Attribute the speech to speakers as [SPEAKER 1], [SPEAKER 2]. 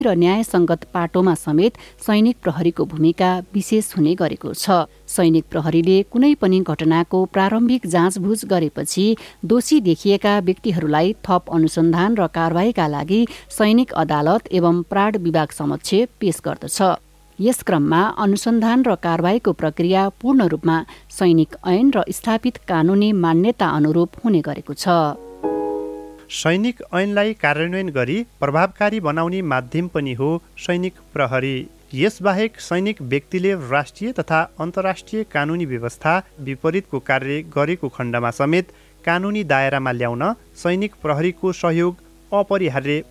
[SPEAKER 1] र न्यायसङ्गत पाटोमा समेत सैनिक प्रहरीको भूमिका विशेष हुने गरेको छ। सैनिक प्रहरीले कुनै पनि घटनाको प्रारम्भिक जाँचबुझ गरेपछि दोषी देखिएका व्यक्तिहरूलाई थप अनुसन्धान र कारबाहीका लागि सैनिक अदालत एवं प्राण विभाग समक्ष पेश गर्दछ। यस क्रममा अनुसन्धान र कारबाहीको प्रक्रिया पूर्ण रूपमा सैनिक ऐन र स्थापित कानूनी मान्यता अनुरूप हुने गरेको छ।
[SPEAKER 2] सैनिक ऐनलाई कार्यान्वयन गरी प्रभावकारी बनाउने माध्यम पनि हो सैनिक प्रहरी। यसबाहेक सैनिक व्यक्तिले राष्ट्रिय तथा अन्तर्राष्ट्रिय कानुनी व्यवस्था विपरीतको कार्य गरेको खण्डमा समेत कानुनी दायरामा ल्याउन सैनिक प्रहरीको सहयोग अपरिहार्य